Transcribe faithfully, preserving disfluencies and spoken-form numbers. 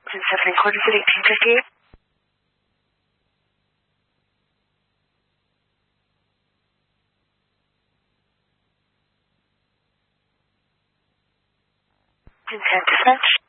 Ten seventy quarters at eighteen fifty-eight. Ten ten dispatch.